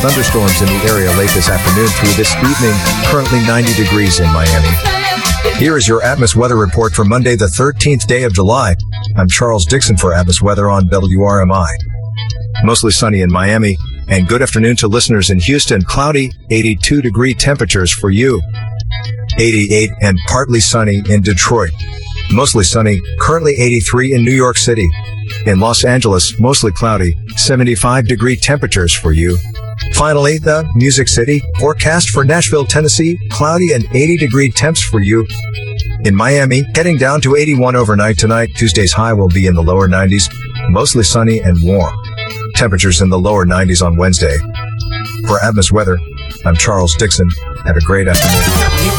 Thunderstorms in the area late this afternoon through this evening. Currently 90 degrees in Miami. Here is your Atmos weather report for Monday, the 13th day of July. I'm Charles Dixon for Atmos weather on WRMI. Mostly sunny in Miami, and good afternoon to listeners in Houston. Cloudy, 82 degree temperatures for you. 88 and partly sunny in Detroit. Mostly sunny, currently 83 in New York City. In Los Angeles, mostly cloudy, 75 degree temperatures for you. Finally, the Music City forecast for Nashville, Tennessee, cloudy and 80 degree temps for you. In Miami, heading down to 81 overnight tonight. Tuesday's high will be in the lower 90s, mostly sunny and warm. Temperatures in the lower 90s on Wednesday. For Atmos weather, I'm Charles Dixon. Have a great afternoon.